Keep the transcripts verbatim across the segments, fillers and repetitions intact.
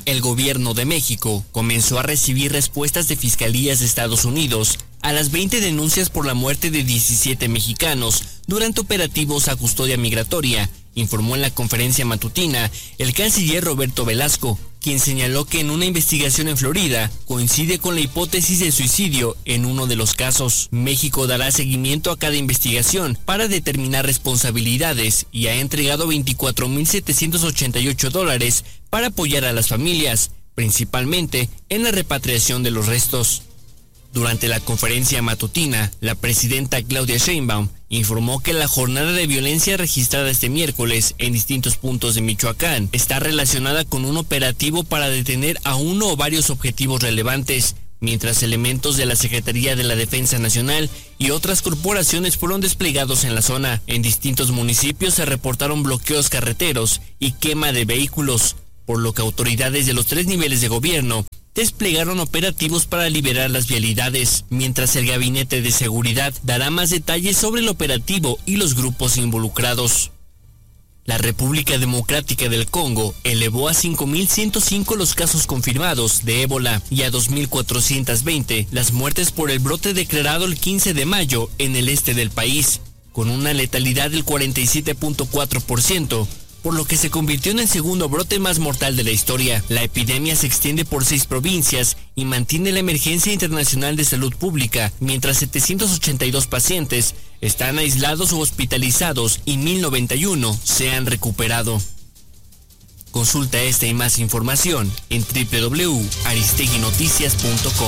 El gobierno de México comenzó a recibir respuestas de fiscalías de Estados Unidos a las veinte denuncias por la muerte de diecisiete mexicanos durante operativos a custodia migratoria, informó en la conferencia matutina el canciller Roberto Velasco, quien señaló que en una investigación en Florida coincide con la hipótesis de suicidio en uno de los casos. México dará seguimiento a cada investigación para determinar responsabilidades y ha entregado veinticuatro mil setecientos ochenta y ocho dólares para apoyar a las familias, principalmente en la repatriación de los restos. Durante la conferencia matutina, la presidenta Claudia Sheinbaum informó que la jornada de violencia registrada este miércoles en distintos puntos de Michoacán está relacionada con un operativo para detener a uno o varios objetivos relevantes, mientras elementos de la Secretaría de la Defensa Nacional y otras corporaciones fueron desplegados en la zona. En distintos municipios se reportaron bloqueos carreteros y quema de vehículos, por lo que autoridades de los tres niveles de gobierno desplegaron operativos para liberar las vialidades, mientras el Gabinete de Seguridad dará más detalles sobre el operativo y los grupos involucrados. La República Democrática del Congo elevó a cinco mil ciento cinco los casos confirmados de ébola y a dos mil cuatrocientos veinte las muertes por el brote declarado el quince de mayo en el este del país, con una letalidad del cuarenta y siete punto cuatro por ciento, por lo que se convirtió en el segundo brote más mortal de la historia. La epidemia se extiende por seis provincias y mantiene la emergencia internacional de salud pública, mientras setecientos ochenta y dos pacientes están aislados o hospitalizados y mil noventa y uno se han recuperado. Consulta esta y más información en doble u doble u doble u punto aristegui noticias punto com.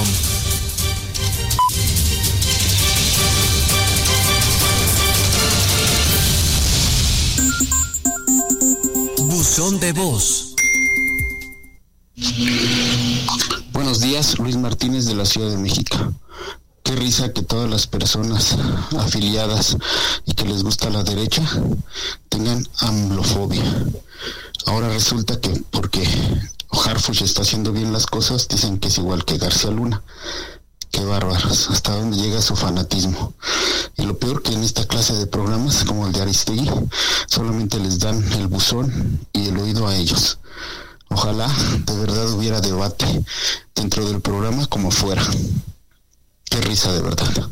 Buzón de voz. Buenos días, Luis Martínez de la Ciudad de México. Qué risa que todas las personas afiliadas y que les gusta la derecha tengan amlofobia. Ahora resulta que porque Harfuch está haciendo bien las cosas, dicen que es igual que García Luna. Qué bárbaros, hasta dónde llega su fanatismo. Y lo peor que en esta clase de programas como el de Aristegui solamente les dan el buzón y el oído a ellos. Ojalá de verdad hubiera debate dentro del programa como fuera. Qué risa de verdad.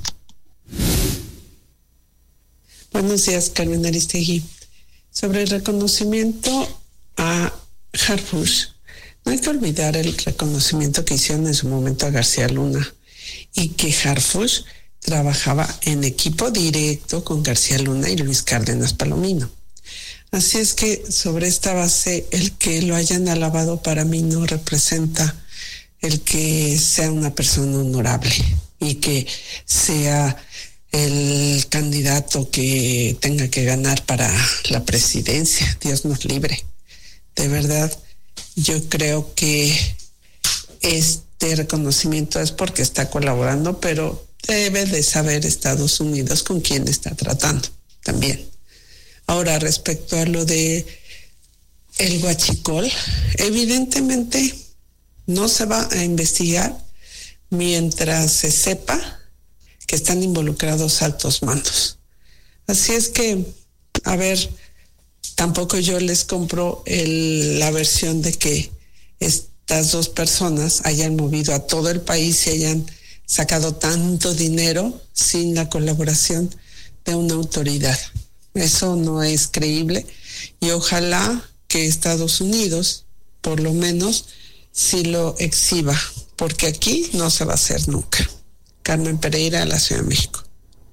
Buenos días, Carmen Aristegui. Sobre el reconocimiento a Harfuch, no hay que olvidar el reconocimiento que hicieron en su momento a García Luna y que Harfuch trabajaba en equipo directo con García Luna y Luis Cárdenas Palomino. Así es que sobre esta base, el que lo hayan alabado para mí no representa el que sea una persona honorable y que sea el candidato que tenga que ganar para la presidencia. Dios nos libre. De verdad, yo creo que este reconocimiento es porque está colaborando, pero debe de saber Estados Unidos con quién está tratando también. Ahora, respecto a lo de el huachicol, evidentemente no se va a investigar mientras se sepa que están involucrados altos mandos. Así es que, a ver, tampoco yo les compro el, la versión de que estas dos personas hayan movido a todo el país y hayan sacado tanto dinero sin la colaboración de una autoridad. Eso no es creíble y ojalá que Estados Unidos, por lo menos, sí lo exhiba, porque aquí no se va a hacer nunca. Carmen Pereira, de la Ciudad de México.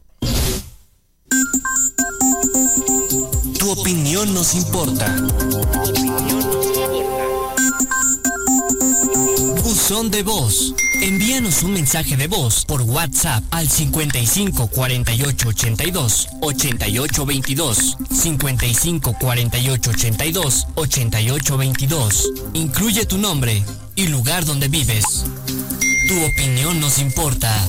Tu opinión nos importa. Buzón de voz. Envíanos un mensaje de voz por WhatsApp al cincuenta y cinco cuarenta y ocho ochenta y dos ochenta y ocho veintidós, cincuenta y cinco cuarenta y ocho ochenta y dos ochenta y ocho veintidós. Incluye tu nombre y lugar donde vives. Tu opinión nos importa.